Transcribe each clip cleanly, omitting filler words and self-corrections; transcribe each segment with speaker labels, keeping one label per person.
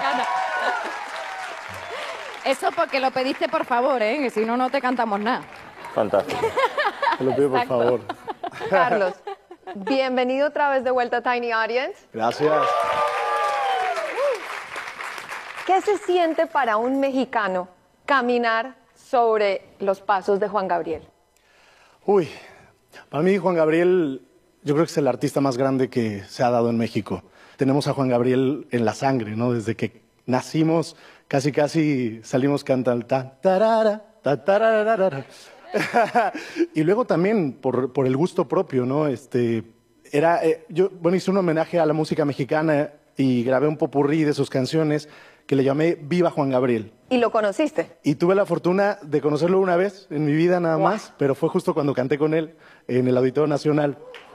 Speaker 1: encanta. Eso porque lo pediste por favor, ¿eh? Que si no, no te cantamos nada.
Speaker 2: Fantástico. Te lo pido por favor.
Speaker 3: Carlos, bienvenido otra vez de vuelta a Tiny Audience.
Speaker 2: Gracias.
Speaker 3: ¿Qué se siente para un mexicano caminar sobre los pasos de Juan Gabriel?
Speaker 2: Uy, para mí Juan Gabriel, yo creo que es el artista más grande que se ha dado en México. Tenemos a Juan Gabriel en la sangre, ¿no? Desde que nacimos, casi salimos cantando ta tarara, ta tararara. Y luego también por el gusto propio, ¿no? Yo hice un homenaje a la música mexicana y grabé un popurrí de sus canciones que le llamé Viva Juan Gabriel.
Speaker 3: ¿Y lo conociste?
Speaker 2: Y tuve la fortuna de conocerlo una vez en mi vida nada más, pero fue justo cuando canté con él en el Auditorio Nacional.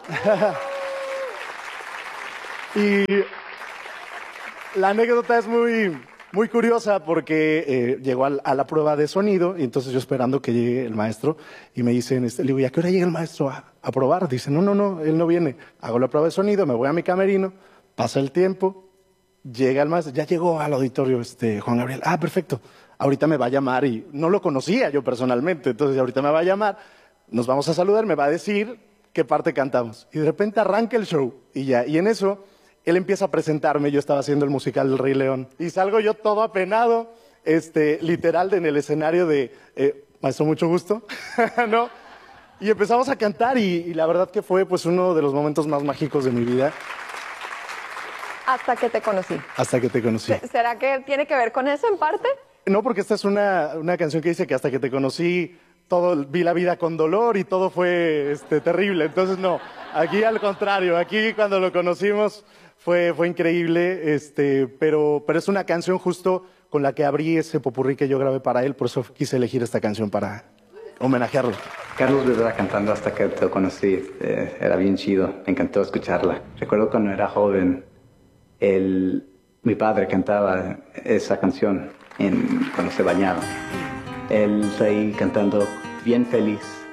Speaker 2: Y la anécdota es muy curiosa porque llegó a la prueba de sonido y entonces yo esperando que llegue el maestro y me dicen, le digo, ¿y a qué hora llega el maestro a probar? Dice, no, él no viene. Hago la prueba de sonido, me voy a mi camerino, pasa el tiempo, llega el maestro, ya llegó al auditorio Juan Gabriel. Ah, perfecto, ahorita me va a llamar y no lo conocía yo personalmente, entonces ahorita me va a llamar, nos vamos a saludar, me va a decir qué parte cantamos. Y de repente arranca el show y en eso él empieza a presentarme, yo estaba haciendo el musical del Rey León y salgo yo todo apenado, literal en el escenario de, maestro, mucho gusto, ¿no? Y empezamos a cantar y la verdad que fue pues uno de los momentos más mágicos de mi vida.
Speaker 3: Hasta que te conocí.
Speaker 2: Hasta que te conocí.
Speaker 3: ¿Será que tiene que ver con eso en parte?
Speaker 2: No, porque esta es una canción que dice que hasta que te conocí, vi la vida con dolor y todo fue terrible. Entonces no, aquí al contrario, aquí cuando lo conocimos fue increíble, pero es una canción justo con la que abrí ese popurrí que yo grabé para él, por eso quise elegir esta canción para homenajearlo.
Speaker 4: Carlos Rivera cantando Hasta que te conocí, era bien chido, me encantó escucharla. Recuerdo cuando era joven, mi padre cantaba esa canción cuando se bañaba. Él está ahí cantando bien feliz